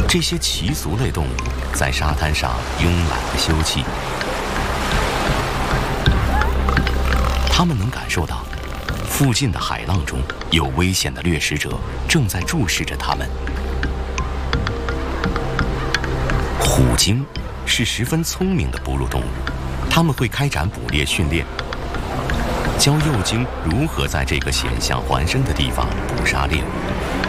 这些奇俗类动物在沙滩上慵懒地休憩，它们能感受到附近的海浪中有危险的掠食者正在注视着它们。虎鲸是十分聪明的哺乳动物，它们会开展捕猎训练，教幼鲸如何在这个险象环生的地方捕杀猎物。